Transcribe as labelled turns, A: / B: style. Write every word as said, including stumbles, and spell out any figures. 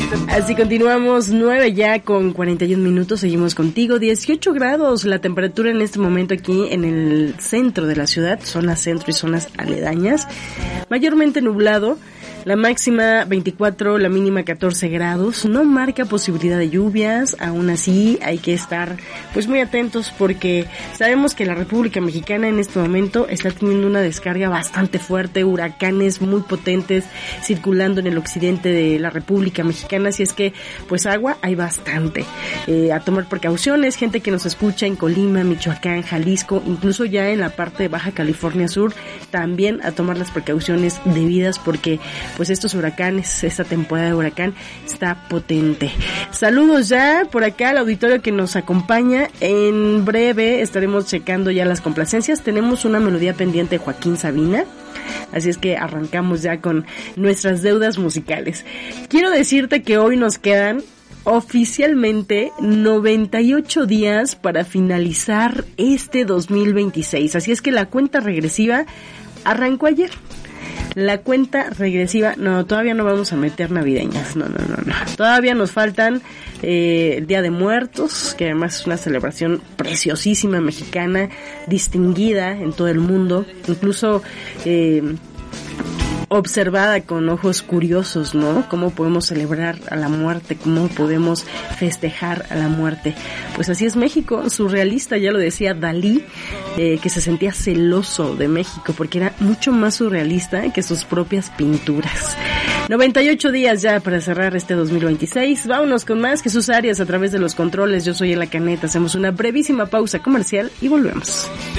A: Así continuamos, nueve ya con cuarenta y un minutos, seguimos contigo, dieciocho grados la temperatura en este momento aquí en el centro de la ciudad, zona centro y zonas aledañas, mayormente nublado. La máxima veinticuatro, la mínima catorce grados, no marca posibilidad de lluvias, aún así hay que estar pues muy atentos porque sabemos que la República Mexicana en este momento está teniendo una descarga bastante fuerte, huracanes muy potentes circulando en el occidente de la República Mexicana, así es que pues agua hay bastante, eh, a tomar precauciones, gente que nos escucha en Colima, Michoacán, Jalisco, incluso ya en la parte de Baja California Sur, también a tomar las precauciones debidas porque pues estos huracanes, esta temporada de huracán está potente. Saludos ya por acá al auditorio que nos acompaña. En breve estaremos checando ya las complacencias. Tenemos una melodía pendiente de Joaquín Sabina. Así es que arrancamos ya con nuestras deudas musicales. Quiero decirte que hoy nos quedan oficialmente noventa y ocho días para finalizar este dos mil veintiséis. Así es que la cuenta regresiva arrancó ayer. La cuenta regresiva, no, todavía no vamos a meter navideñas, no, no, no, no. Todavía nos faltan eh, el Día de Muertos, que además es una celebración preciosísima mexicana, distinguida en todo el mundo, incluso eh, observada con ojos curiosos, ¿no? Cómo podemos celebrar a la muerte, cómo podemos festejar a la muerte. Pues así es México, surrealista, ya lo decía Dalí, eh, que se sentía celoso de México porque era mucho más surrealista que sus propias pinturas. noventa y ocho días ya para cerrar este dos mil veintiséis. Vámonos con más. Jesús Arias a través de los controles. Yo soy Ela Caneta. Hacemos una brevísima pausa comercial y volvemos.